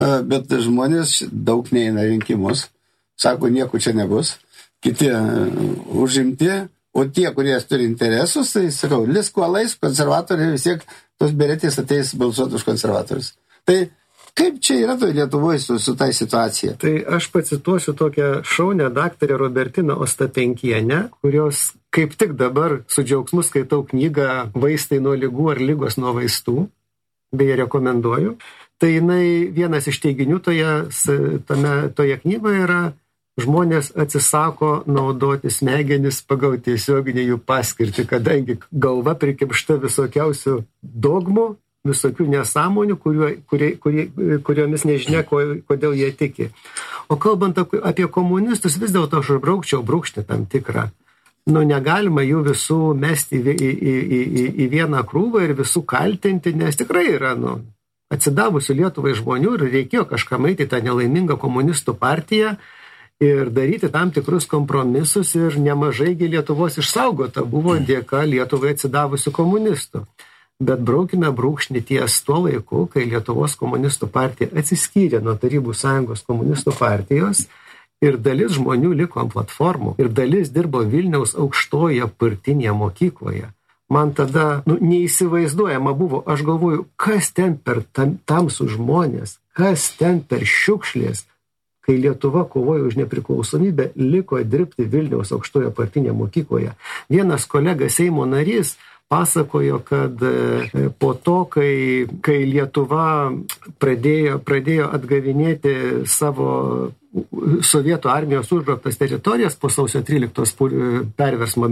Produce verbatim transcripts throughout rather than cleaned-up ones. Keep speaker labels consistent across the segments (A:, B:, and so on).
A: bet žmonės daug neina rinkimus, sako, nieko čia nebus, kiti užimti, o tie, kurie turi interesus, tai sakau, liskuolais, konservatoriai vis tiek tos beretės ateis balsuoti už konservatorius. Tai kaip čia yra toj Lietuvoje su, su tai situacija?
B: Tai aš pacituosiu tokią šaunę daktarę Robertiną Ostapenkienę, kurios kaip tik dabar su džiaugsmu skaitau knygą Vaistai nuo ligų ar lygos nuo vaistų, beje rekomenduoju. Tai jinai vienas iš teiginių toje, tame, toje knygoje yra: žmonės atsisako naudoti smegenis pagal tiesioginį jų paskirtį, kadangi galva prikimšta visokiausių dogmų, visokių nesąmonių, kurio, kurie, kurie, kuriomis nežinia, kodėl jie tiki. O kalbant apie komunistus, vis dėlto aš braukčiau brūkšnį tam tikrą. Nu, negalima jų visų mesti į, į, į, į, į vieną krūvą ir visų kaltinti, nes tikrai yra, nu, atsidavusių Lietuvai žmonių ir reikėjo kažką eiti tą nelaimingą komunistų partiją ir daryti tam tikrus kompromisus, ir nemažaigi Lietuvos išsaugota buvo dėka Lietuvai atsidavusių komunistų. Bet braukime brūkšnį ties tuo laiku, kai Lietuvos komunistų partija atsiskyrė nuo Tarybų Sąjungos komunistų partijos ir dalis žmonių liko ant platformų ir dalis dirbo Vilniaus aukštoje partinėje mokykloje. Man tada nu, neįsivaizduojama buvo, aš galvoju, kas ten per tam, tamsų žmonės, kas ten per šiukšlės, kai Lietuva kovojo už nepriklausomybę, liko dirbti Vilniaus aukštoje partinėje mokykloje. Vienas kolega Seimo narys pasakojo, kad po to, kai, kai Lietuva pradėjo, pradėjo atgavinėti savo sovietų armijos užgrobtas teritorijas po sausio tryliktos perversmo,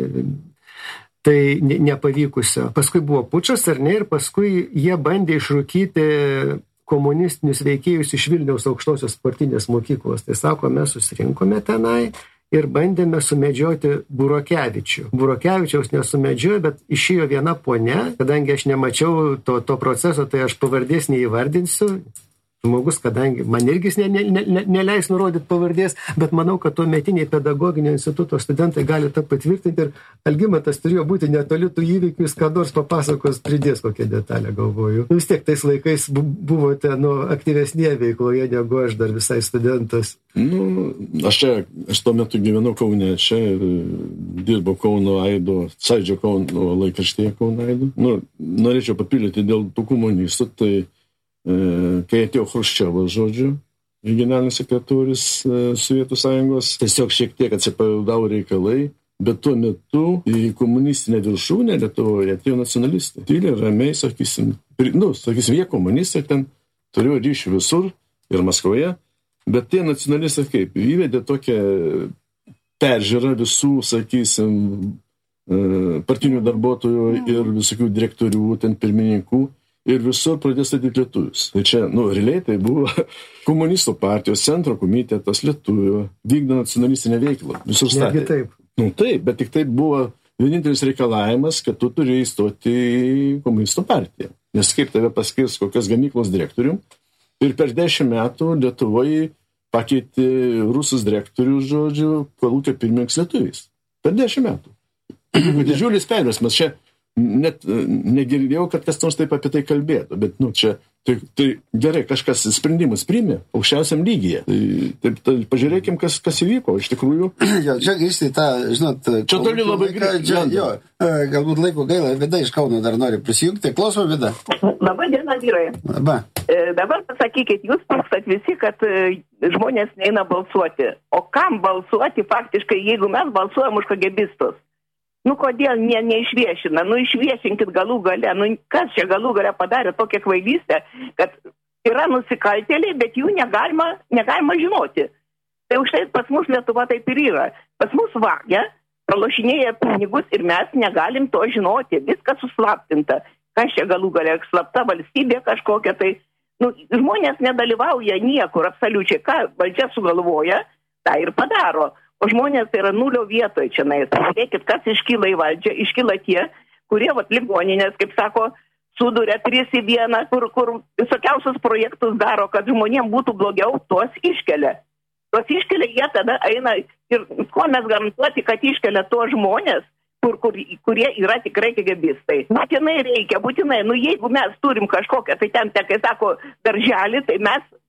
B: tai nepavykusio. Paskui buvo pučas, ar ne, ir paskui jie bandė išrūkyti komunistinius veikėjus iš Vilniaus aukštosios partinės mokyklos. Tai sako, mes susirinkome tenai ir bandėme sumedžioti Burokevičių. Burokevičiaus nesumedžiojo, bet išėjo viena ponia, kadangi aš nemačiau to, to proceso, tai aš pavardės neįvardinsiu. Žmogus, kadangi man irgi ne, ne, ne, neleis nurodyti pavardės, bet manau, kad tuo metiniai pedagoginio instituto studentai gali tą patvirtinti, ir Algimantas turėjo būti netoli tų įvykių, jis ką nors papasakos, pridės kokią detalę, galvoju. Nu, vis tiek tais laikais buvote nu, aktyvesnėje veikloje, negu aš dar visai studentas.
C: Nu, aš čia, aš tuo metu gyvenau Kaune, čia ir dirbau Kauno Aido, Sąjūdžio Kauno laikraštyje Kauno Aido. Nu, norėčiau papildyti dėl tų komunistų, tai kai atėjo Chruščiovas, žodžiu, generalinis sekretorius Sovietų Sąjungos, tiesiog šiek tiek atsipalaidavo reikalai, bet tuo metu į komunistinę viršūnę Lietuvoje atėjo nacionalistai. Tyliai, ramiai, sakysim, nu, sakysim, jie komunistai ten turėjo ryšių visur ir Maskvoje, bet tie nacionalistai kaip įvedė tokią peržiūrą visų, sakysim, partinių darbuotojų ir visokių direktorių, ten pirmininkų, ir visur pradės statyti lietuvius. Tai čia, nu, realiai tai buvo komunistų partijos centro komitetas lietuvių, vykdo nacionalistinę veiklą. Visur statė.
B: Negi taip.
C: Nu, taip, bet tik taip buvo vienintelis reikalavimas, kad tu turėjai įstoti į komunistų partiją. Nes kaip tave paskirs kokios gamyklos direktorium, ir per dešimt metų Lietuvoje pakeitė Rusijos direktorių, žodžiu, kolūkio pirmininkas lietuviais. Per dešimt metų. Didžiulis perversmas. Čia net negirdėjau, kad kas nors taip apie tai kalbėtų, bet, nu, čia, tai, tai gerai, kažkas sprendimus priėmė aukščiausiam lygyje. Tai, tai, tai pažiūrėkim, kas, kas įvyko, iš tikrųjų.
A: Jo, čia grįžti tą, žinot,
C: čia toli labai grįžti.
A: Jo, galbūt laiko gaila, Vida iš Kauno dar nori prisijungti. Klausom, Vida.
D: Labą dieną, vyrai.
A: Labą.
D: E, dabar pasakykit, jūs pakstat visi, kad e, žmonės neina balsuoti. O kam balsuoti faktiškai, jeigu mes balsuojam už kagebistus? Nu, kodėl ne, neišviešina? Nu, išviešinkit galų gale. Nu, kas čia galų gale padarė tokią kvailystę, kad yra nusikaltėliai, bet jų negalima, negalima žinoti. Tai už tai pas mus Lietuva taip ir yra. Pas mus vagia, pralošinėja pinigus ir mes negalim to žinoti. Viskas suslaptinta. Kas čia galų gale, slapta valstybė kažkokia tai. Nu, žmonės nedalyvauja niekur absoliučiai. Ką valdžia sugalvoja, tą ir padaro. O žmonės tai yra nulio vietoje čia. Žiūrėkit, kas iškyla į valdžią. Iškyla tie, kurie, vat, ligoninės, kaip sako, suduria tris į vieną, kur, kur visokiausius projektus daro, kad žmonėm būtų blogiau, tuos iškelia. Tuos iškelia, jie tada eina ir ko mes garantuoti, kad iškelia tuos žmonės, kur, kur, kurie yra tikrai kegebistai. Būtinai reikia, būtinai. Nu, jeigu mes turim kažkokią, tai ten, kai sako, darželį, tai mes